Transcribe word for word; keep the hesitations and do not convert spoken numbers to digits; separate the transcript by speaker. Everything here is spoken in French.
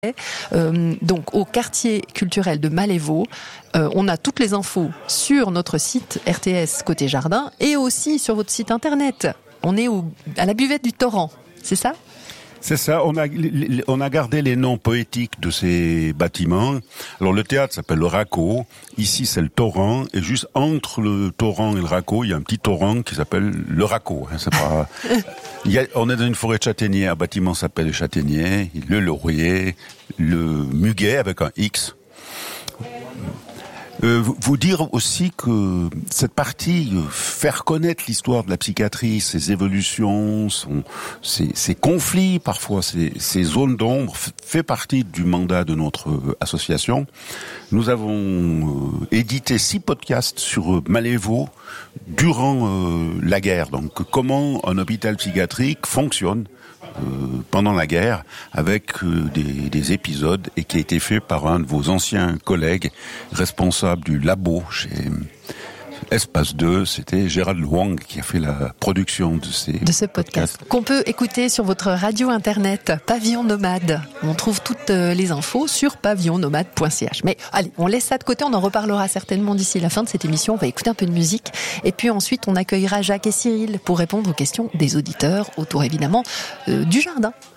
Speaker 1: Euh, donc au quartier culturel de Malévo. Euh, on a toutes les infos sur notre site R T S Côté Jardin et aussi sur votre site internet. On est au, à la buvette du Torrent, c'est ça ?
Speaker 2: C'est ça, on a, on a gardé les noms poétiques de ces bâtiments. Alors le théâtre s'appelle le Raco, ici c'est le Torrent, et juste entre le Torrent et le Raco, il y a un petit torrent qui s'appelle le Raco. C'est pas... il y a, on est dans une forêt de châtaigniers, un bâtiment s'appelle le Châtaignier, le Laurier, le Muguet avec un X. Euh, vous dire aussi que cette partie, euh, faire connaître l'histoire de la psychiatrie, ses évolutions, son, ses, ses conflits, parfois ses, ses zones d'ombre, f- fait partie du mandat de notre euh, association. Nous avons euh, édité six podcasts sur euh, Malévo durant euh, la guerre. Donc, comment un hôpital psychiatrique fonctionne Euh, pendant la guerre, avec euh, des, des épisodes, et qui a été fait par un de vos anciens collègues responsables du labo chez Espace deux, c'était Gérald Wang qui a fait la production de ces
Speaker 1: de ce podcast,
Speaker 2: podcasts.
Speaker 1: Qu'on peut écouter sur votre radio internet Pavillon Nomade. On trouve toutes les infos sur pavillon nomade point c h. Mais allez, on laisse ça de côté, on en reparlera certainement d'ici la fin de cette émission. On va écouter un peu de musique et puis ensuite on accueillera Jacques et Cyril pour répondre aux questions des auditeurs autour évidemment euh, du jardin.